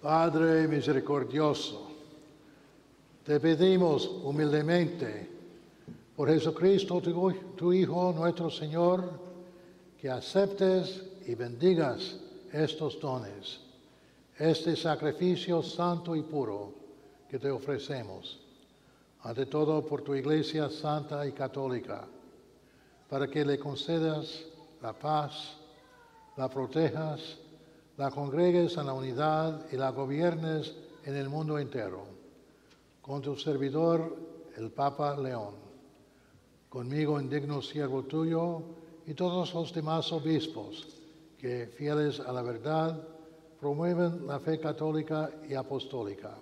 Padre misericordioso, te pedimos humildemente por Jesucristo, tu Hijo, nuestro Señor, que aceptes y bendigas estos dones, este sacrificio santo y puro que te ofrecemos, ante todo por tu Iglesia santa y católica, para que le concedas la paz, la protejas, la congregues en la unidad y la gobiernes en el mundo entero. Con tu servidor, el Papa León, conmigo, indigno siervo tuyo, y todos los demás obispos que, fieles a la verdad, promueven la fe católica y apostólica.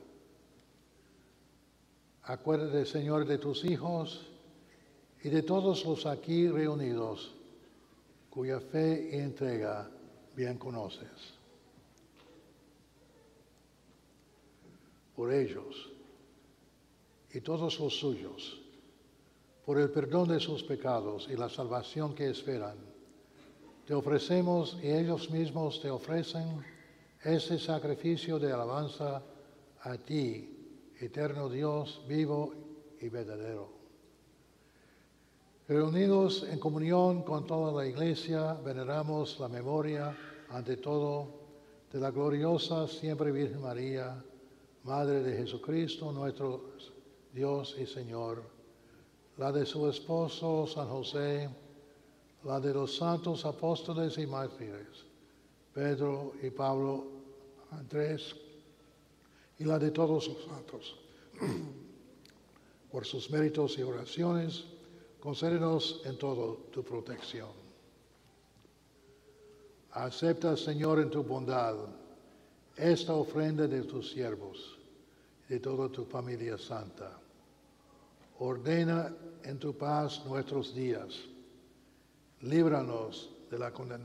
Acuérdate, Señor, de tus hijos y de todos los aquí reunidos, cuya fe y entrega bien conoces. Por ellos y todos los suyos, por el perdón de sus pecados y la salvación que esperan, te ofrecemos y ellos mismos te ofrecen este sacrificio de alabanza a ti, eterno Dios, vivo y verdadero. Reunidos en comunión con toda la Iglesia, veneramos la memoria, ante todo, de la gloriosa siempre Virgen María, Madre de Jesucristo, nuestro Dios y Señor, la de su esposo San José, la de los santos apóstoles y mártires, Pedro y Pablo, Andrés, y la de todos los santos. Por sus méritos y oraciones, concédenos en todo tu protección. Acepta, Señor, en tu bondad esta ofrenda de tus siervos y de toda tu familia santa. Ordena en tu paz nuestros días. Líbranos de la condenación